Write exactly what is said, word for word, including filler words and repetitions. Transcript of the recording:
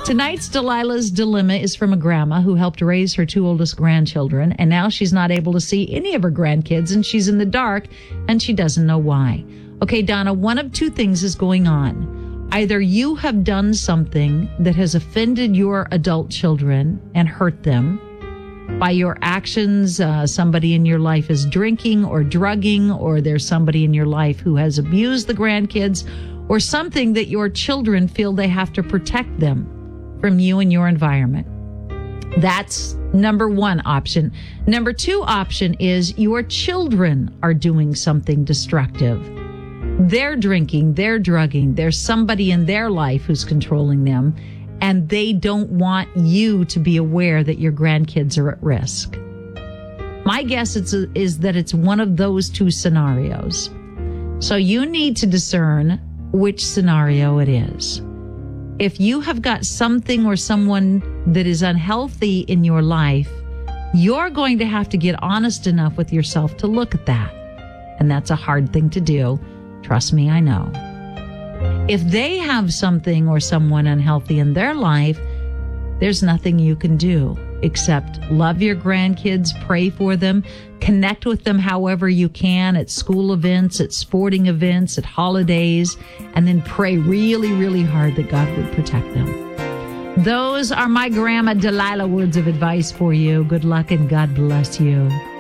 Tonight's Delilah's Dilemma is from a grandma who helped raise her two oldest grandchildren, and now she's not able to see any of her grandkids, and she's in the dark, and she doesn't know why. Okay, Donna, one of two things is going on. Either you have done something that has offended your adult children and hurt them. By your actions, uh, somebody in your life is drinking or drugging, or there's somebody in your life who has abused the grandkids, or something that your children feel they have to protect them from you and your environment. That's number one option. Number two option is your children are doing something destructive. They're drinking, they're drugging, there's somebody in their life who's controlling them, and they don't want you to be aware that your grandkids are at risk. My guess is, is that it's one of those two scenarios. So you need to discern which scenario it is. If you have got something or someone that is unhealthy in your life, you're going to have to get honest enough with yourself to look at that. And that's a hard thing to do. Trust me, I know. If they have something or someone unhealthy in their life, there's nothing you can do except love your grandkids, pray for them, connect with them however you can at school events, at sporting events, at holidays, and then pray really, really hard that God would protect them. Those are my Grandma Delilah words of advice for you. Good luck and God bless you.